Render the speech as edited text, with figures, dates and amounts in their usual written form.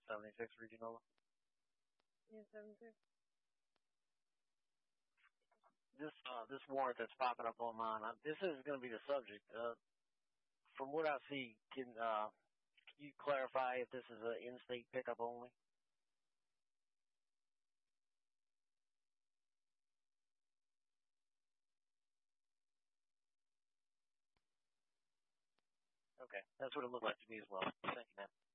76 Regional. Yeah, 76. This warrant that's popping up on mine, this is going to be the subject. From what I see, can you clarify if this is an in-state pickup only? Okay, that's what it looked like to me as well. Thank you, man.